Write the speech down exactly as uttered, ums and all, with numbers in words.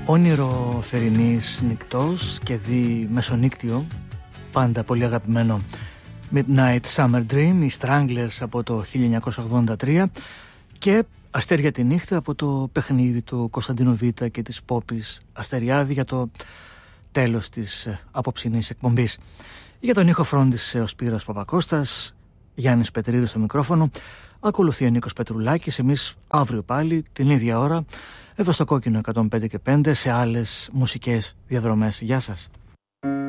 Όνειρο θερινής νυχτός και δι μεσονύκτιο, πάντα πολύ αγαπημένο Midnight Summer Dream, οι Stranglers από το χίλια εννιακόσια ογδόντα τρία και Αστέρια τη νύχτα από το παιχνίδι του Κωνσταντίνου Β' και της Πόπης Αστεριάδη για το τέλος της απόψινής εκπομπής. Για τον ήχο φρόντισε ο Σπύρος Παπακώστας, Γιάννης Πετρίδης στο μικρόφωνο, ακολουθεί ο Νίκος Πετρουλάκης. Εμείς αύριο πάλι την ίδια ώρα εδώ στο Κόκκινο εκατόν πέντε και πέντε σε άλλες μουσικές διαδρομές. Γεια σας.